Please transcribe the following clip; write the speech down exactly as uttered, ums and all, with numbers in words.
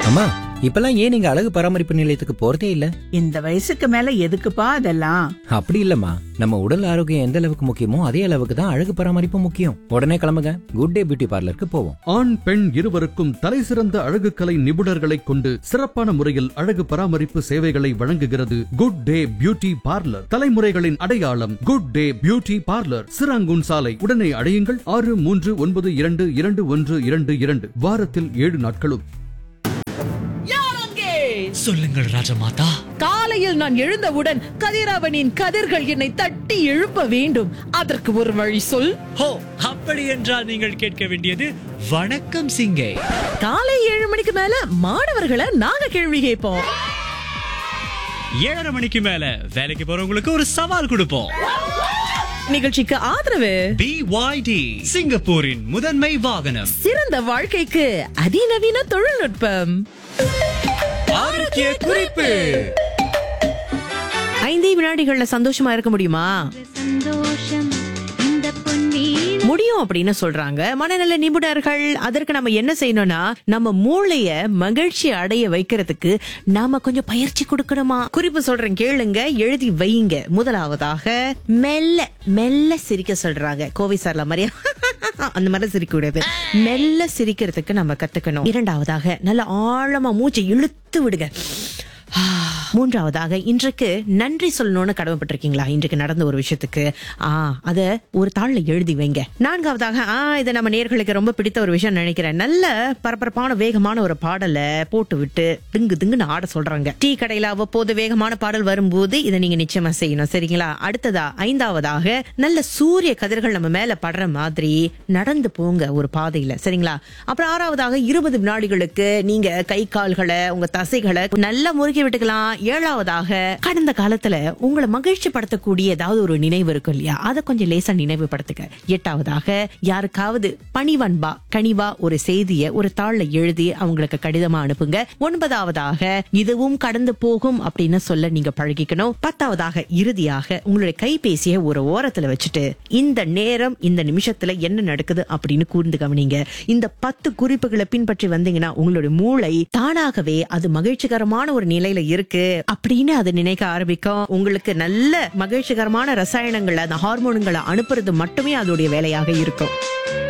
அம்மா, இப்பெல்லாம் ஏன் நீங்க அழகு பராமரிப்பு நிலையத்துக்கு போறதே இல்ல? இந்த வயசுக்கு மேல எதுக்குப்பா அதெல்லாம்? அப்படி இல்லம்மா, நம்ம உடல் ஆரோக்கியம் எந்த அளவுக்கு முக்கியமோ அதே அளவுக்கு தான் அழகு பராமரிப்பு முக்கியம். உடனே கிளம்புங்க, குட் டே பியூட்டி பார்லருக்கு போவோம். ஆண் பெண் இருவருக்கும் தலை சிறந்த அழகு கலை நிபுணர்களை கொண்டு சிறப்பான முறையில் அழகு பராமரிப்பு சேவைகளை வழங்குகிறது குட் டே பியூட்டி பார்லர். தலைமுறைகளின் அடையாளம் good day beauty parlour, Serangoon சாலை. உடனே அடையுங்கள். ஆறு மூன்று ஒன்பது இரண்டு இரண்டு ஒன்று இரண்டு இரண்டு. வாரத்தில் ஏழு நாட்களும். சொல்லுங்கள் ராஜமாதா. காலையில் நான் எழுந்தவுடன் கதிரவனின் கதிர்கள் என்னை தட்டி எழுப்ப வேண்டும். அதற்கு ஒரு வழி சொல். ஹோ, அப்படி என்றால் நீங்கள் கேட்க வேண்டியது வணக்கம் சிங்கே. காலை ஏழு மணிக்கு மேல மாணவர்களை நாங்க கேள்வி கேட்போம். ஏழரை மணிக்கு மேல வேலைக்கு போறவங்களுக்கு ஒரு சவால் கொடுப்போம். நிகழ்ச்சிக்கு ஆதரவு பி ஒய் டி, சிங்கப்பூரின் முதன்மை வாகனம். சிறந்த வாழ்க்கைக்கு அதிநவீன தொழில்நுட்பம். ஆரோக்கிய குறிப்பு. ஐந்தே வினாடிகள்ல சந்தோஷமா இருக்க முடியுமா? முடியும் அப்படின்னு சொல்றாங்க மனநல நிபுணர்கள். அதற்கு நம்ம என்ன செய்யணும்னா, நம்ம மூளைய மகிழ்ச்சி அடைய வைக்கிறதுக்கு நாம கொஞ்சம் பயிற்சி கொடுக்கணுமா. குறிப்பு சொல்றேன், கேளுங்க, எழுதி வைங்க. முதலாவதாக மெல்ல மெல்ல சிரிக்க சொல்றாங்க. கோவை சார்ல மாதிரியா அந்த மாதிரி சிரிக்க கூடாது. மெல்ல சிரிக்கிறதுக்கு நம்ம கத்துக்கணும். இரண்டாவதாக நல்ல ஆழமா மூச்சை இழுத்து விடுங்க. மூன்றாவதாக இன்றைக்கு நன்றி சொல்லணும்னு கடமைப்பட்டிருக்கீங்களா? இன்றைக்கு நடந்த ஒரு விஷயத்துக்கு ஆ அத ஒரு தாள்ல எழுதி வைங்க. நான்காவதாக ஆ இதை நம்ம நேயர்களுக்கு ரொம்ப பிடித்த ஒரு விஷயம் நினைக்கிறேன். நல்ல பரபரப்பான வேகமான ஒரு பாடலை போட்டு விட்டு திங்கு திங்குன்னு ஆட சொல்றாங்க. டீ கடையில அவ்வப்போது வேகமான பாடல் வரும்போது இதை நீங்க நிச்சயமா செய்யணும். சரிங்களா? அடுத்ததா ஐந்தாவதாக நல்ல சூரிய கதிர்கள் நம்ம மேல படுற மாதிரி நடந்து போங்க ஒரு பாதையில. சரிங்களா? அப்புறம் ஆறாவதாக இருபது வினாடிகளுக்கு நீங்க கை கால்களை உங்க தசைகளை நல்லா முறுக்கி விட்டுக்கலாம். ஏழாவதாக கடந்த காலத்துல உங்களை மகிழ்ச்சி படுத்தக்கூடிய ஏதாவது ஒரு நினைவு இருக்கும் இல்லையா, அதை கொஞ்சம் லேசா நினைவுபடுத்துங்க. எட்டாவதாக யாருக்காவது பணிவன்பா கனிவா ஒரு செய்திய ஒரு தாள்ல எழுதி அவங்களுக்கு கடிதமா அனுப்புங்க. ஒன்பதாவதாக இதுவும் கடந்து போகும் அப்படின்னு சொல்ல நீங்க பழகிக்கணும். பத்தாவதாக இறுதியாக உங்களுடைய கைபேசியை ஒரு ஓரத்துல வச்சுட்டு இந்த நேரம் இந்த நிமிஷத்துல என்ன நடக்குது அப்படின்னு கூர்ந்து கவனிங்க. இந்த பத்து குறிப்புகளை பின்பற்றி வந்தீங்கன்னா உங்களுடைய மூளை தானாகவே அது மகிழ்ச்சிகரமான ஒரு நிலையில இருக்கு அப்படின்னு அதை நினைக்க ஆரம்பிக்கும். உங்களுக்கு நல்ல மகிழ்ச்சிகரமான ரசாயனங்களை, அந்த ஹார்மோன்களை அனுப்புறது மட்டுமே அதோடைய வேலையாக இருக்கும்.